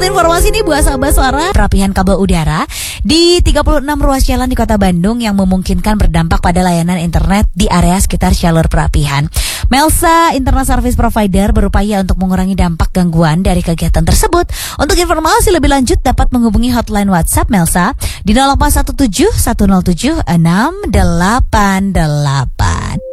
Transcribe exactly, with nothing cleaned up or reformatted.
dapat informasi nih buat sahabat suara, perapihan kabel udara di tiga puluh enam ruas jalan di Kota Bandung yang memungkinkan berdampak pada layanan internet di area sekitar jalur perapihan. Melsa Internet Service Provider berupaya untuk mengurangi dampak gangguan dari kegiatan tersebut. Untuk informasi lebih lanjut dapat menghubungi hotline WhatsApp Melsa di nol delapan satu tujuh satu nol tujuh enam delapan delapan.